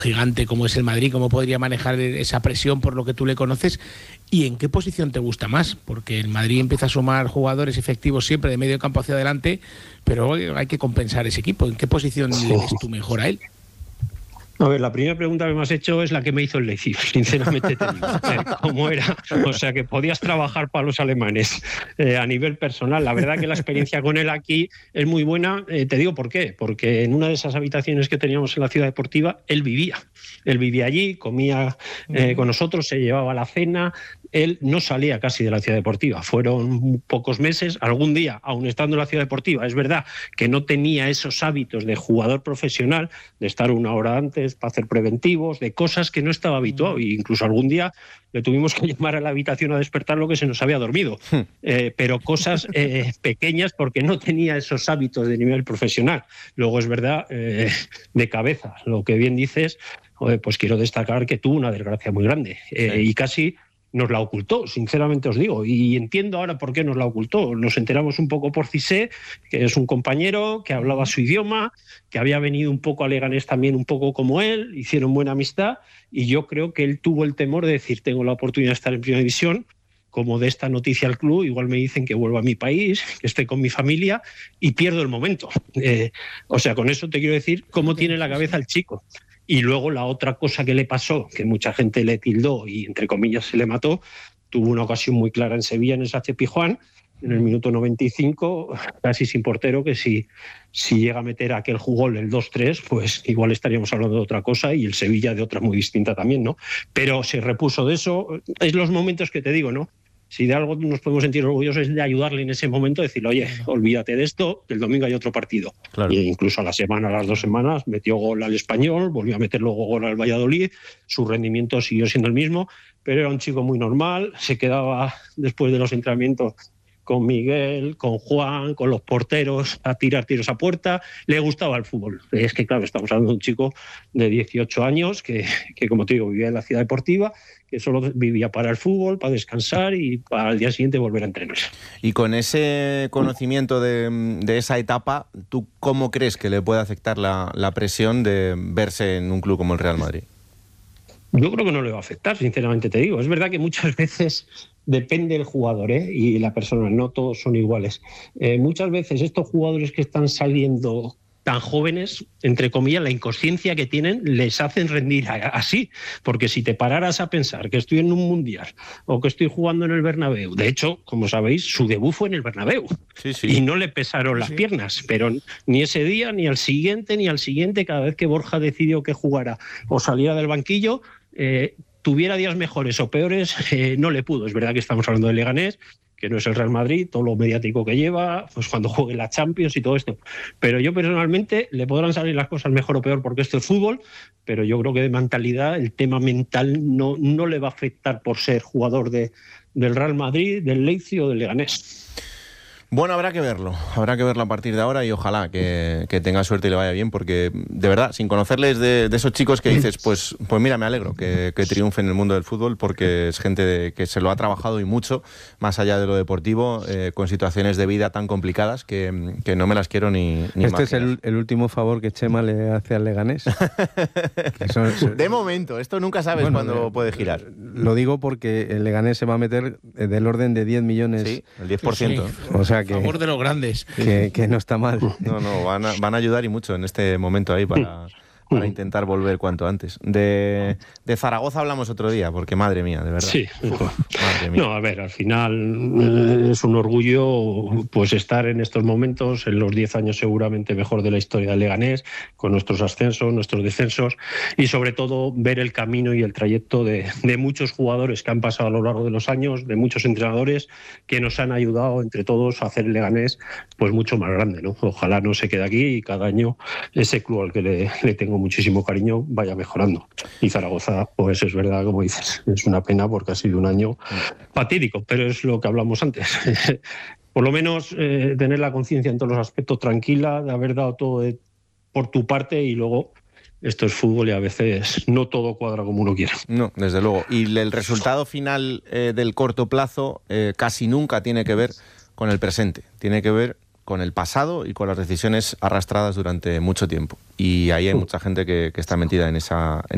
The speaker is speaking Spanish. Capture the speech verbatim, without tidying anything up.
gigante como es el Madrid, cómo podría manejar esa presión por lo que tú le conoces, y en qué posición te gusta más, porque el Madrid empieza a sumar jugadores efectivos siempre de medio campo hacia adelante, pero hay que compensar ese equipo. ¿En qué posición le ves tú mejor a él? A ver, la primera pregunta que me has hecho es la que me hizo el Leipzig, sinceramente te digo. Eh, ¿Cómo era? O sea, que podías trabajar para los alemanes eh, a nivel personal. La verdad que la experiencia con él aquí es muy buena. Eh, te digo por qué. Porque en una de esas habitaciones que teníamos en la ciudad deportiva, él vivía. Él vivía allí, comía eh, con nosotros, se llevaba la cena. Él no salía casi de la ciudad deportiva. Fueron pocos meses. Algún día, aún estando en la ciudad deportiva, es verdad que no tenía esos hábitos de jugador profesional, de estar una hora antes para hacer preventivos, de cosas que no estaba habituado. E incluso algún día le tuvimos que llamar a la habitación a despertar lo que se nos había dormido. Eh, pero cosas eh, pequeñas, porque no tenía esos hábitos de nivel profesional. Luego es verdad, eh, de cabeza, lo que bien dices, pues quiero destacar que tuvo una desgracia muy grande eh, sí. y casi nos la ocultó, sinceramente os digo, y entiendo ahora por qué nos la ocultó. Nos enteramos un poco por Cissé, que es un compañero que hablaba su idioma, que había venido un poco a Leganés también un poco como él, hicieron buena amistad, y yo creo que él tuvo el temor de decir, tengo la oportunidad de estar en Primera División, como de esta noticia al club, igual me dicen que vuelva a mi país, que esté con mi familia, y pierdo el momento. Eh, o sea, con eso te quiero decir cómo tiene la cabeza el chico. Y luego la otra cosa que le pasó, que mucha gente le tildó y entre comillas se le mató, tuvo una ocasión muy clara en Sevilla, en el Sánchez Pizjuán, en el minuto noventa y cinco, casi sin portero, que si, si llega a meter aquel jugol el dos tres, pues igual estaríamos hablando de otra cosa y el Sevilla de otra muy distinta también, ¿no? Pero se repuso de eso. Es los momentos que te digo, ¿no? Si de algo nos podemos sentir orgullosos es de ayudarle en ese momento, decirle, oye, olvídate de esto, que el domingo hay otro partido. Claro. Y incluso a la semana, a las dos semanas, metió gol al Español, volvió a meter luego gol al Valladolid, su rendimiento siguió siendo el mismo, pero era un chico muy normal, se quedaba después de los entrenamientos con Miguel, con Juan, con los porteros, a tirar tiros a puerta. Le gustaba el fútbol. Es que, claro, estamos hablando de un chico de dieciocho años que, que, como te digo, vivía en la ciudad deportiva, que solo vivía para el fútbol, para descansar y para el día siguiente volver a entrenar. Y con ese conocimiento de, de esa etapa, ¿tú cómo crees que le puede afectar la, la presión de verse en un club como el Real Madrid? Yo creo que no le va a afectar, sinceramente te digo. Es verdad que muchas veces depende del jugador, ¿eh? Y la persona, no todos son iguales. Eh, muchas veces estos jugadores que están saliendo tan jóvenes, entre comillas, la inconsciencia que tienen les hacen rendir así, porque si te pararas a pensar que estoy en un mundial o que estoy jugando en el Bernabéu, de hecho, como sabéis, su debut fue en el Bernabéu, sí, sí. y no le pesaron las sí. piernas, pero ni ese día, ni al siguiente, ni al siguiente, cada vez que Borja decidió que jugara o saliera del banquillo, eh, tuviera días mejores o peores, eh, no le pudo. Es verdad que estamos hablando de Leganés, que no es el Real Madrid, todo lo mediático que lleva, pues cuando juegue la Champions y todo esto. Pero yo personalmente, le podrán salir las cosas mejor o peor porque esto es fútbol, pero yo creo que de mentalidad, el tema mental no, no le va a afectar por ser jugador de, del Real Madrid, del Leipzig o del Leganés. Bueno, habrá que verlo, habrá que verlo a partir de ahora y ojalá que, que tenga suerte y le vaya bien, porque de verdad, sin conocerles de, de esos chicos que dices, pues, pues mira, me alegro que, que triunfe en el mundo del fútbol, porque es gente de, que se lo ha trabajado y mucho, más allá de lo deportivo, eh, con situaciones de vida tan complicadas que, que no me las quiero ni, ni Este imaginar. es el, el último favor que Chema le hace al Leganés. son, son... De momento, esto nunca sabes bueno, cuándo eh, puede girar. Lo digo porque el Leganés se va a meter del orden de diez millones. Sí, el diez por ciento. Sí. O sea, Que, a favor de los grandes. Que, que no está mal. No, no, van a, van a ayudar y mucho en este momento ahí para, para intentar volver cuanto antes. De, de Zaragoza hablamos otro día, porque madre mía, de verdad. Sí. Uf, madre mía. No, a ver, al final eh, es un orgullo pues estar en estos momentos, en los diez años seguramente mejor de la historia del Leganés, con nuestros ascensos, nuestros descensos y sobre todo ver el camino y el trayecto de, de muchos jugadores que han pasado a lo largo de los años, de muchos entrenadores que nos han ayudado entre todos a hacer el Leganés pues mucho más grande, ¿no? Ojalá no se quede aquí y cada año ese club al que le, le tengo muchísimo cariño vaya mejorando. Y Zaragoza, pues es verdad, como dices, es una pena porque ha sido un año fatídico, pero es lo que hablamos antes. Por lo menos eh, tener la conciencia en todos los aspectos tranquila, de haber dado todo de, por tu parte y luego esto es fútbol y a veces no todo cuadra como uno quiere. No, desde luego. Y el resultado final eh, del corto plazo eh, casi nunca tiene que ver con el presente, tiene que ver con el pasado y con las decisiones arrastradas durante mucho tiempo. Y ahí hay mucha gente que, que está metida en esa... En